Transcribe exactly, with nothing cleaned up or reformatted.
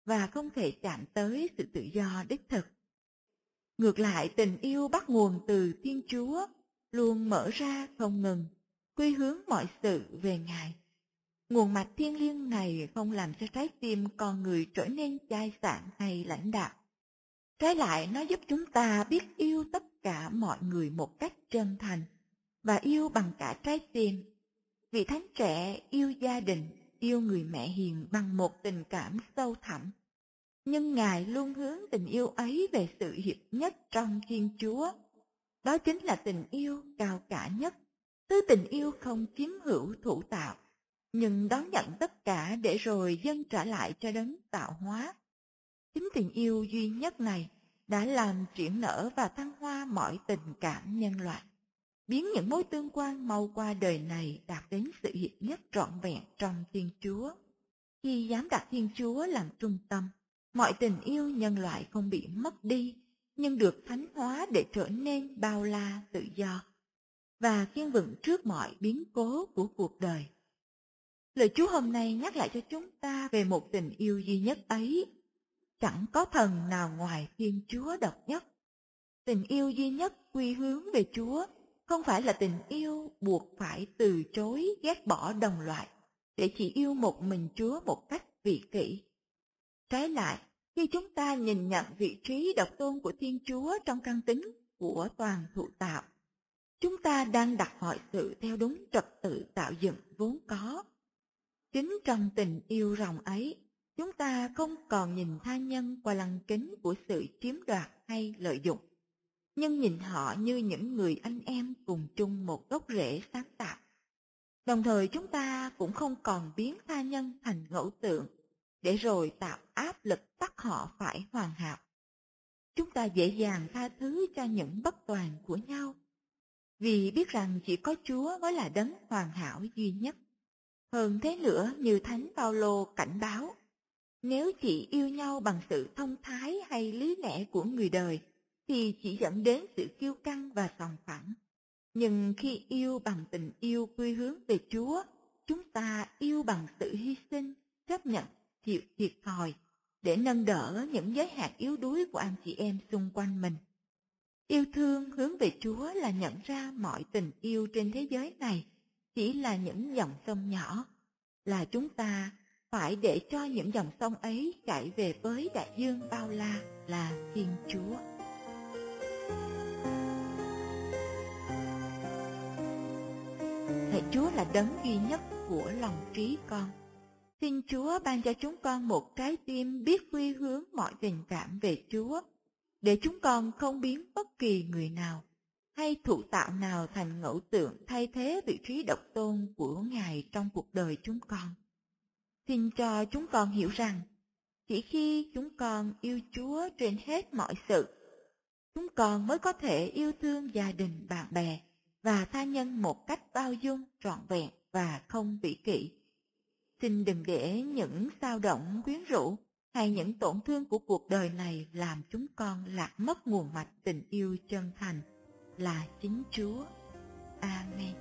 và không thể chạm tới sự tự do đích thực. Ngược lại, tình yêu bắt nguồn từ Thiên Chúa, luôn mở ra không ngừng, quy hướng mọi sự về Ngài. Nguồn mạch thiêng liêng này không làm cho trái tim con người trở nên chai sạn hay lãnh đạm. Trái lại, nó giúp chúng ta biết yêu tất cả mọi người một cách chân thành và yêu bằng cả trái tim. Vị thánh trẻ yêu gia đình, yêu người mẹ hiền bằng một tình cảm sâu thẳm. Nhưng Ngài luôn hướng tình yêu ấy về sự hiệp nhất trong Thiên Chúa. Đó chính là tình yêu cao cả nhất, thứ tình yêu không chiếm hữu thủ tạo, nhưng đón nhận tất cả để rồi dâng trả lại cho đấng tạo hóa. Chính tình yêu duy nhất này đã làm triển nở và thăng hoa mọi tình cảm nhân loại, biến những mối tương quan mau qua đời này đạt đến sự hiệp nhất trọn vẹn trong Thiên Chúa. Khi dám đặt Thiên Chúa làm trung tâm, mọi tình yêu nhân loại không bị mất đi, nhưng được thánh hóa để trở nên bao la tự do và kiên vững trước mọi biến cố của cuộc đời. Lời Chúa hôm nay nhắc lại cho chúng ta về một tình yêu duy nhất ấy. Chẳng có thần nào ngoài Thiên Chúa độc nhất. Tình yêu duy nhất quy hướng về Chúa không phải là tình yêu buộc phải từ chối ghét bỏ đồng loại để chỉ yêu một mình Chúa một cách vị kỷ. Trái lại, khi chúng ta nhìn nhận vị trí độc tôn của Thiên Chúa trong căn tính của toàn thụ tạo, chúng ta đang đặt mọi sự theo đúng trật tự tạo dựng vốn có. Chính trong tình yêu ròng ấy, chúng ta không còn nhìn tha nhân qua lăng kính của sự chiếm đoạt hay lợi dụng, nhưng nhìn họ như những người anh em cùng chung một gốc rễ sáng tạo. Đồng thời chúng ta cũng không còn biến tha nhân thành ngẫu tượng, để rồi tạo áp lực bắt họ phải hoàn hảo. Chúng ta dễ dàng tha thứ cho những bất toàn của nhau, vì biết rằng chỉ có Chúa mới là đấng hoàn hảo duy nhất. Hơn thế nữa, như Thánh Phaolô cảnh báo, nếu chỉ yêu nhau bằng sự thông thái hay lý lẽ của người đời, thì chỉ dẫn đến sự kiêu căng và sòng phẳng. Nhưng khi yêu bằng tình yêu quy hướng về Chúa, chúng ta yêu bằng sự hy sinh, chấp nhận, chịu thiệt thòi, để nâng đỡ những giới hạn yếu đuối của anh chị em xung quanh mình. Yêu thương hướng về Chúa là nhận ra mọi tình yêu trên thế giới này chỉ là những dòng sông nhỏ, là chúng ta phải để cho những dòng sông ấy chảy về với đại dương bao la là Thiên Chúa. Thầy Chúa là đấng duy nhất của lòng trí con. Xin Chúa ban cho chúng con một trái tim biết quy hướng mọi tình cảm về Chúa, để chúng con không biến bất kỳ người nào hay thụ tạo nào thành ngẫu tượng thay thế vị trí độc tôn của Ngài trong cuộc đời chúng con. Xin cho chúng con hiểu rằng, chỉ khi chúng con yêu Chúa trên hết mọi sự, chúng con mới có thể yêu thương gia đình, bạn bè và tha nhân một cách bao dung, trọn vẹn và không vĩ kỷ. Xin đừng để những xao động quyến rũ hay những tổn thương của cuộc đời này làm chúng con lạc mất nguồn mạch tình yêu chân thành là chính Chúa. Amen.